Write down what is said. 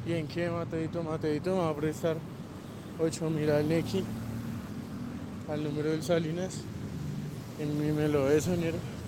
Bien, ¿qué? Mateito, me va a prestar 8.000 al Nequi, al número del Salinas. En mi me lo de Sonero.